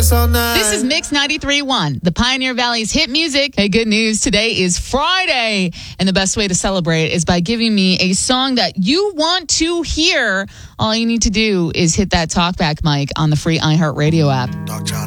us all night. This is Mix 93.1, the Pioneer Valley's hit music. Hey, good news. Today is Friday, and the best way to celebrate is by giving me a song that you want to hear. All you need to do is hit that talkback mic on the free iHeartRadio app. Dog John.